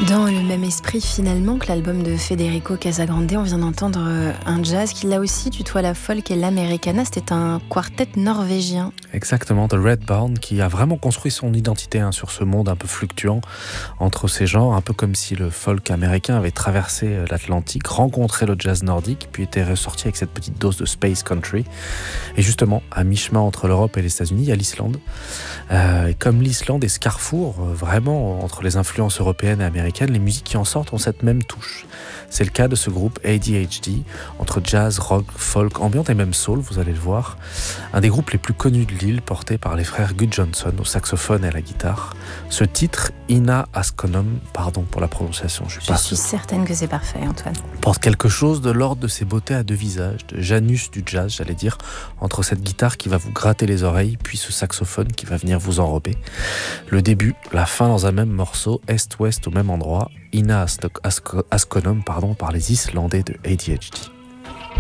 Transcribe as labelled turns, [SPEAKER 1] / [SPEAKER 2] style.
[SPEAKER 1] Dans le même esprit finalement que l'album de Federico Casagrande, on vient d'entendre un jazz qui là aussi tutoie la folk et l'americana. C'était un quartet norvégien.
[SPEAKER 2] Exactement, The Red Barn, qui a vraiment construit son identité sur ce monde un peu fluctuant entre ces genres, un peu comme si le folk américain avait traversé l'Atlantique, rencontré le jazz nordique, puis était ressorti avec cette petite dose de space country. Et justement, à mi-chemin entre l'Europe et les États-Unis, il y a l'Islande. Et comme l'Islande est ce carrefour, vraiment, entre les influences européennes et américaines, les musiques qui en sortent ont cette même touche. C'est le cas de ce groupe ADHD, entre jazz, rock, folk, ambient et même soul, vous allez le voir. Un des groupes les plus connus de l'île, porté par les frères Gudjonsson au saxophone et à la guitare. Ce titre, Ina Askonum, pardon pour la prononciation,
[SPEAKER 1] je suis certaine que c'est parfait, Antoine.
[SPEAKER 2] Porte quelque chose de l'ordre de ces beautés à deux visages, de Janus du jazz, j'allais dire, entre cette guitare qui va vous gratter les oreilles, puis ce saxophone qui va venir vous enrober. Le début, la fin dans un même morceau, est-ouest au même endroit, Ina Askonum, par les Islandais de ADHD.